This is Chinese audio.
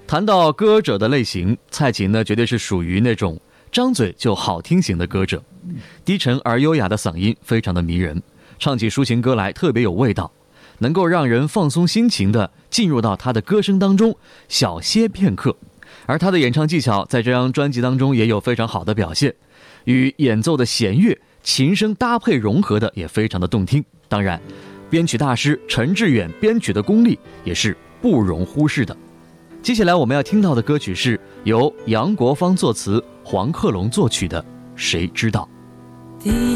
谈到歌者的类型，蔡琴呢绝对是属于那种张嘴就好听型的歌者，低沉而优雅的嗓音非常的迷人，唱起抒情歌来特别有味道，能够让人放松心情的进入到他的歌声当中小歇片刻。而他的演唱技巧在这张专辑当中也有非常好的表现，与演奏的弦乐琴声搭配融合的也非常的动听。当然编曲大师陈志远编曲的功力也是不容忽视的。接下来我们要听到的歌曲是由杨国芳作词，黄克龙作曲的《谁知道》。 第